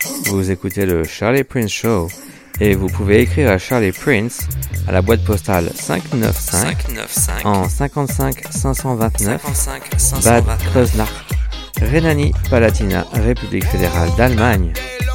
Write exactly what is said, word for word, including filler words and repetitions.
Vous écoutez le Charlie Prince Show et vous pouvez écrire à Charlie Prince à la boîte postale cinq cent quatre-vingt-cinq en cinquante-cinq cinq cent vingt-neuf Bad Kreuznach, Rhénanie-Palatinat, République fédérale d'Allemagne.